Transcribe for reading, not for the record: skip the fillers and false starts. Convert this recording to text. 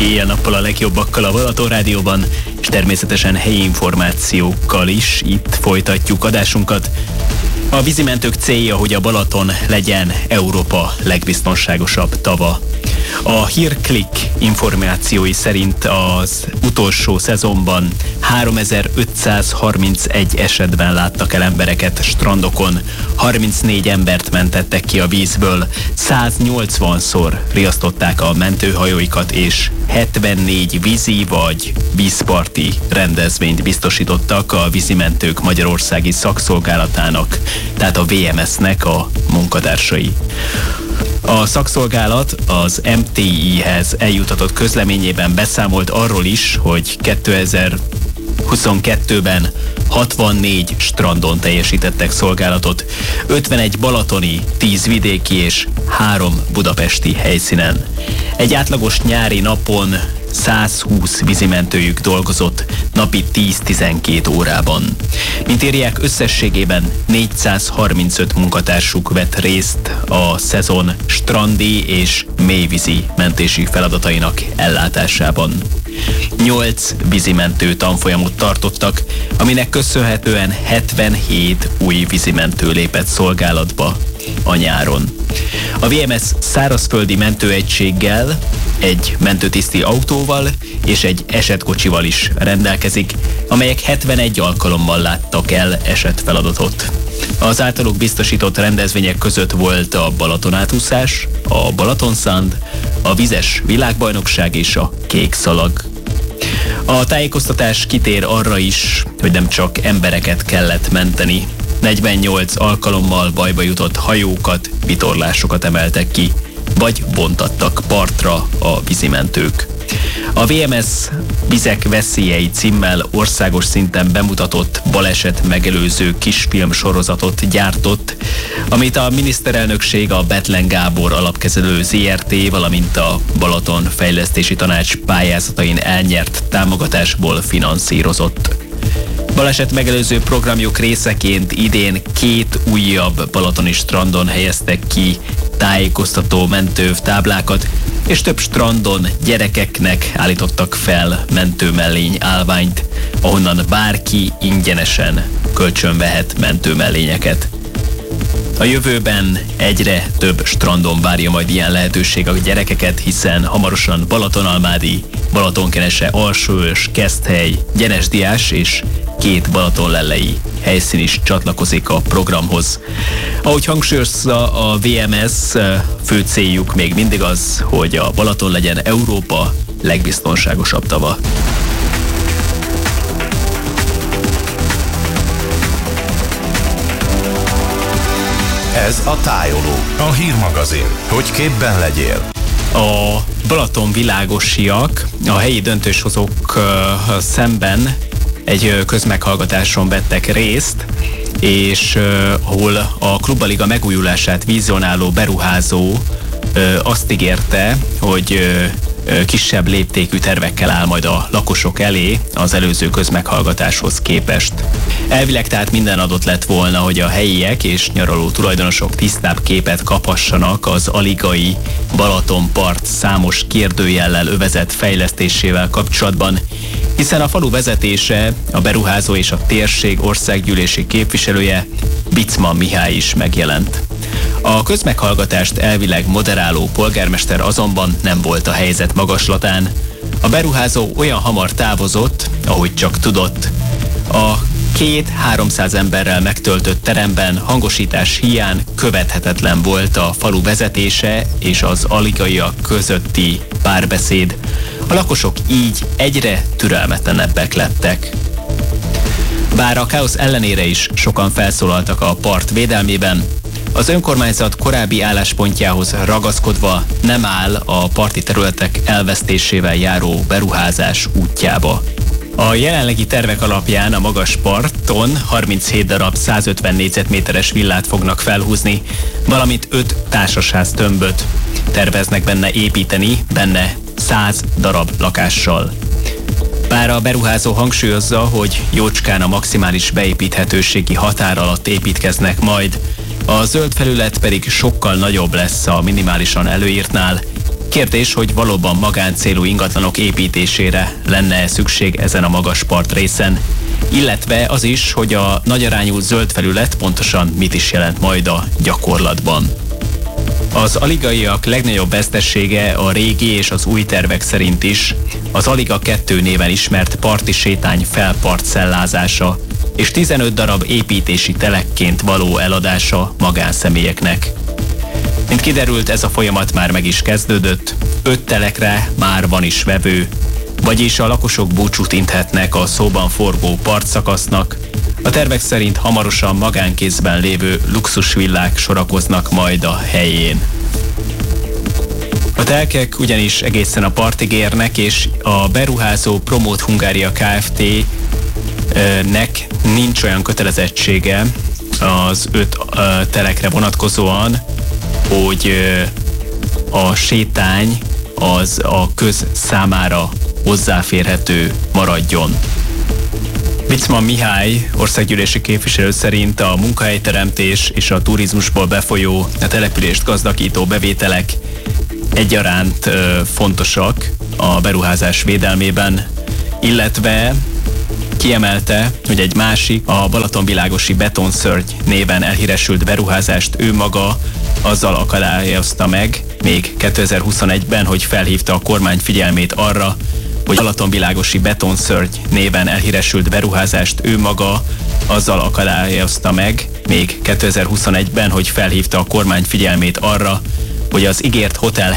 Éjjel-nappal a legjobbakkal a Balaton Rádióban, és természetesen helyi információkkal is itt folytatjuk adásunkat. A vízimentők célja, hogy a Balaton legyen Európa legbiztonságosabb tava. A Hírklik információi szerint az utolsó szezonban 3531 esetben láttak el embereket strandokon, 34 embert mentettek ki a vízből, 180-szor riasztották a mentőhajóikat, és 74 vízi vagy vízparti rendezvényt biztosítottak a vízimentők magyarországi szakszolgálatának, tehát a VMS-nek a munkatársai. A szakszolgálat az MTI-hez eljutatott közleményében beszámolt arról is, hogy 2022-ben 64 strandon teljesítettek szolgálatot, 51 balatoni, 10 vidéki és 3 budapesti helyszínen. Egy átlagos nyári napon 120 vízimentőjük dolgozott napi 10-12 órában. Mint írják, összességében 435 munkatársuk vett részt a szezon strandi és mélyvízi mentési feladatainak ellátásában. 8 vízimentő tanfolyamot tartottak, aminek köszönhetően 77 új vízimentő lépett szolgálatba a nyáron. A VMS szárazföldi mentőegységgel, egy mentőtiszti autóval és egy esetkocsival is rendelkezik, amelyek 71 alkalommal láttak el esetfeladatot. Az általuk biztosított rendezvények között volt a Balatonátúszás, a Balatonszand, a vízes világbajnokság és a kék szalag. A tájékoztatás kitér arra is, hogy nem csak embereket kellett menteni. 48 alkalommal bajba jutott hajókat, vitorlásokat emeltek ki, vagy bontattak partra a vízimentők. A VMS Vizek veszélyei címmel országos szinten bemutatott baleset megelőző kisfilm sorozatot gyártott, amit a miniszterelnökség a Bethlen Gábor alapkezelő ZRT, valamint a Balaton Fejlesztési Tanács pályázatain elnyert támogatásból finanszírozott. Baleset megelőző programjuk részeként idén 2 újabb balatoni strandon helyeztek ki tájékoztató mentőtáblákat, és több strandon gyerekeknek állítottak fel mentőmellény állványt, ahonnan bárki ingyenesen kölcsönvehet mentőmellényeket. A jövőben egyre több strandon várja majd ilyen lehetőség a gyerekeket, hiszen hamarosan Balatonalmádi, Balatonkenese, Alsóörs, Keszthely, Gyenesdiás és 2 balatonlellei helyszín is csatlakozik a programhoz. Ahogy hangsúlyozza a VMS, fő céljuk még mindig az, hogy a Balaton legyen Európa legbiztonságosabb tava. Ez a Tájoló, a hírmagazin, hogy képben legyél. A Balaton világosiak a helyi döntéshozók szemben egy közmeghallgatáson vettek részt, és ahol a Klubaliga megújulását vizionáló beruházó azt ígérte, hogy kisebb léptékű tervekkel áll majd a lakosok elé az előző közmeghallgatáshoz képest. Elvileg tehát minden adott lett volna, hogy a helyiek és nyaraló tulajdonosok tisztább képet kaphassanak az aligai Balatonpart számos kérdőjellel övezett fejlesztésével kapcsolatban, hiszen a falu vezetése, a beruházó és a térség országgyűlési képviselője, Bicman Mihály is megjelent. A közmeghallgatást elvileg moderáló polgármester azonban nem volt a helyzet magaslatán. A beruházó olyan hamar távozott, ahogy csak tudott. A 200-300 emberrel megtöltött teremben hangosítás hiány követhetetlen volt a falu vezetése és az aligaiak közötti párbeszéd. A lakosok így egyre türelmetlenebbek lettek. Bár a káosz ellenére is sokan felszólaltak a part védelmében, az önkormányzat korábbi álláspontjához ragaszkodva nem áll a parti területek elvesztésével járó beruházás útjába. A jelenlegi tervek alapján a magas parton 37 darab 150 négyzetméteres villát fognak felhúzni, valamint 5 társasház tömböt terveznek benne építeni, benne 100 darab lakással. Bár a beruházó hangsúlyozza, hogy jócskán a maximális beépíthetőségi határ alatt építkeznek majd, a zöld felület pedig sokkal nagyobb lesz a minimálisan előírtnál, Kérdés, hogy valóban magáncélú ingatlanok építésére lenne szükség ezen a magas partrészen, illetve az is, hogy a nagyarányú zöld felület pontosan mit is jelent majd a gyakorlatban. Az aligaiak legnagyobb vesztesége a régi és az új tervek szerint is az Aliga 2 néven ismert parti sétány felparcellázása és 15 darab építési telekként való eladása magánszemélyeknek. Mint kiderült, ez a folyamat már meg is kezdődött, 5 telekre már van is vevő, vagyis a lakosok búcsút inthetnek a szóban forgó partszakasznak. A tervek szerint hamarosan magánkézben lévő luxusvillák sorakoznak majd a helyén. A telkek ugyanis egészen a partig érnek, és a beruházó Promote Hungária Kft-nek nincs olyan kötelezettsége az 5 telekre vonatkozóan, hogy a sétány az a köz számára hozzáférhető maradjon. Viczman Mihály országgyűlési képviselő szerint a munkahelyteremtés és a turizmusból befolyó, a települést gazdagító bevételek egyaránt fontosak a beruházás védelmében, illetve kiemelte, hogy egy másik, a Balatonvilágosi Betonszörny néven elhíresült beruházást ő maga azzal akadályozta meg még 2021-ben, hogy felhívta a kormány figyelmét arra, hogy Balatonvilágosi Betonszörny néven elhíresült beruházást ő maga azzal akadályozta meg még 2021-ben, hogy felhívta a kormány figyelmét arra, hogy az ígért hotel